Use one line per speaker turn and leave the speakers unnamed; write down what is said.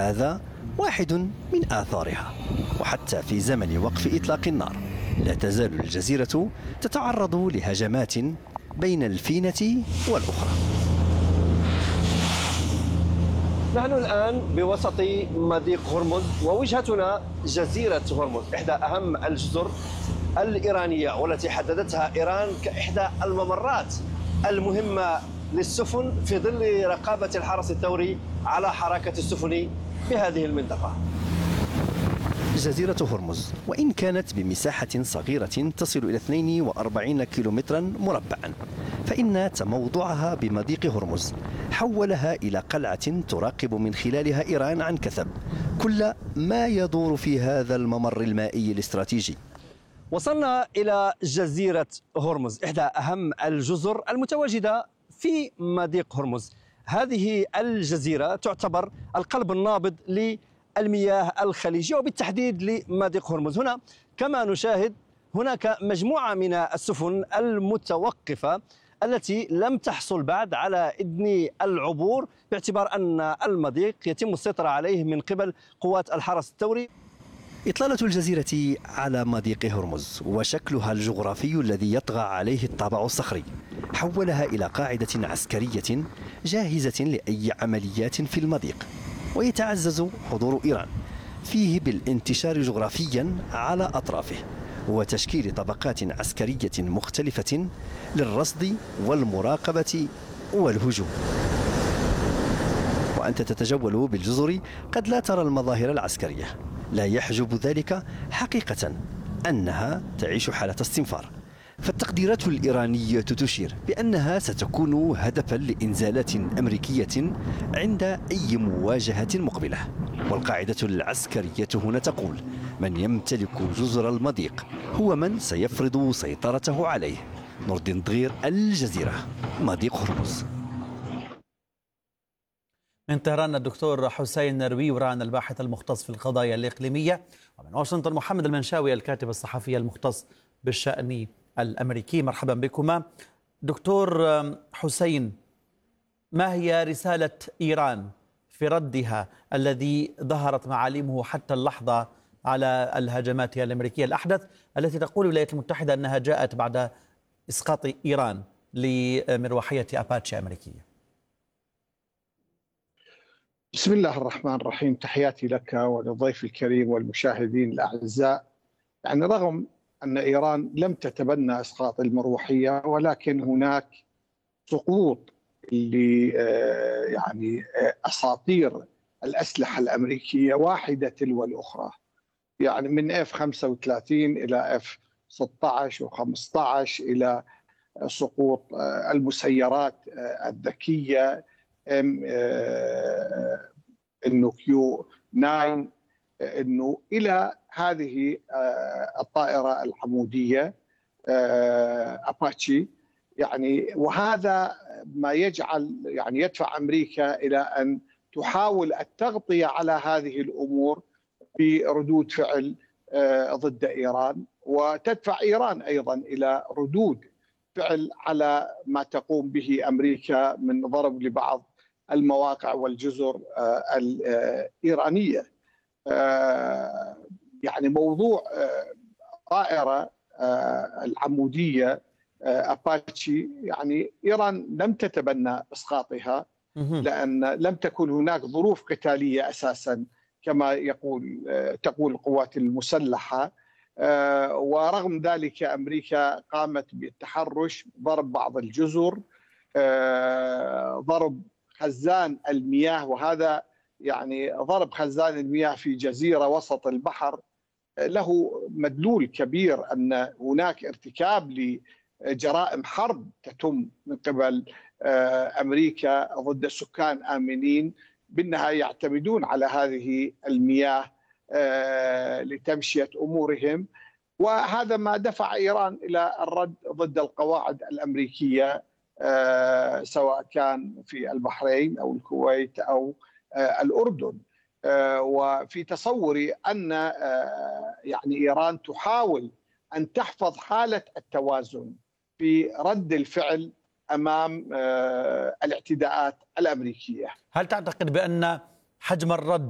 هذا واحد من آثارها. وحتى في زمن وقف إطلاق النار لا تزال الجزيرة تتعرض لهجمات بين الفينة والأخرى.
نحن الآن بوسط مضيق هرمز، ووجهتنا جزيرة هرمز، إحدى أهم الجزر الإيرانية والتي حددتها إيران كإحدى الممرات المهمة للسفن في ظل رقابة الحرس الثوري على حركة السفن في هذه المنطقة.
جزيرة هرمز وإن كانت بمساحة صغيرة تصل إلى 42 كيلومترا مربعا، فإن تموضعها بمضيق هرمز حولها إلى قلعة تراقب من خلالها إيران عن كثب كل ما يدور في هذا الممر المائي الاستراتيجي.
وصلنا إلى جزيرة هرمز، إحدى أهم الجزر المتواجدة في مضيق هرمز. هذه الجزيرة تعتبر القلب النابض للمياه الخليجية وبالتحديد لمضيق هرمز. هنا كما نشاهد هناك مجموعة من السفن المتوقفة التي لم تحصل بعد على إذن العبور، باعتبار أن المضيق يتم السيطرة عليه من قبل قوات الحرس الثوري.
إطلالة الجزيرة على مضيق هرمز وشكلها الجغرافي الذي يطغى عليه الطابع الصخري حولها إلى قاعدة عسكرية جاهزة لأي عمليات في المضيق، ويتعزز حضور إيران فيه بالانتشار جغرافيا على أطرافه وتشكيل طبقات عسكرية مختلفة للرصد والمراقبة والهجوم. وأنت تتجول بالجزر قد لا ترى المظاهر العسكرية، لا يحجب ذلك حقيقة أنها تعيش حالة استنفار. فالتقديرات الإيرانية تشير بأنها ستكون هدفا لإنزالات أمريكية عند أي مواجهة مقبلة. والقاعدة العسكرية هنا تقول: من يمتلك جزر المضيق هو من سيفرض سيطرته عليه. نور الدين ضغير، الجزيرة، مضيق هرمز.
من طهران الدكتور حسين نرويوران الباحث المختص في القضايا الإقليمية، ومن واشنطن محمد المنشاوي الكاتب الصحفي المختص بالشأن الأمريكي. مرحبا بكما. دكتور حسين، ما هي رسالة إيران في ردها الذي ظهرت معالمه حتى اللحظة على الهجمات الأمريكية الأحدث التي تقول الولايات المتحدة أنها جاءت بعد إسقاط إيران لمروحية أباتشي أمريكية؟
بسم الله الرحمن الرحيم. تحياتي لك وللضيف الكريم والمشاهدين الأعزاء. يعني رغم أن إيران لم تتبنى إسقاط المروحية، ولكن هناك سقوط يعني أساطير الأسلحة الأمريكية واحدة تلو الأخرى، يعني من F-35 إلى F-16 و15 إلى سقوط المسيرات الذكية إنه Q9 إنه إلى هذه الطائرة العمودية أباتشي. يعني وهذا ما يجعل يعني يدفع أمريكا إلى أن تحاول التغطية على هذه الأمور بردود فعل ضد إيران، وتدفع إيران أيضا إلى ردود فعل على ما تقوم به أمريكا من ضرب لبعض المواقع والجزر الإيرانية. يعني موضوع طائرة العمودية أباتشي، يعني إيران لم تتبنى إسقاطها لأن لم تكن هناك ظروف قتالية أساسا كما تقول القوات المسلحة. ورغم ذلك أمريكا قامت بالتحرش، ضرب بعض الجزر، ضرب خزان المياه، وهذا يعني ضرب خزان المياه في جزيرة وسط البحر له مدلول كبير أن هناك ارتكاب لجرائم حرب تتم من قبل أمريكا ضد سكان آمنين بالنهاية يعتمدون على هذه المياه لتمشية أمورهم. وهذا ما دفع إيران إلى الرد ضد القواعد الأمريكية سواء كان في البحرين أو الكويت أو الأردن. وفي تصوري أن يعني إيران تحاول أن تحفظ حالة التوازن في رد الفعل أمام الاعتداءات الأمريكية.
هل تعتقد بأن حجم الرد